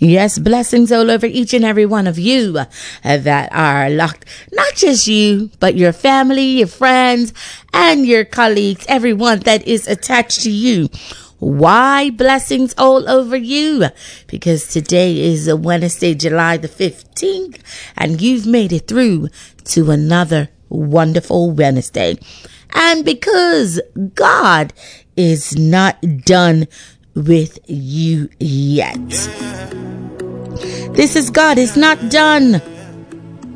Yes, blessings all over each and every one of you that are locked. Not just you, but your family, your friends, and your colleagues, everyone that is attached to you. Why blessings all over you? Because today is a Wednesday, July the 15th, and you've made it through to another wonderful Wednesday. And because God is not done with you yet. This is God is not done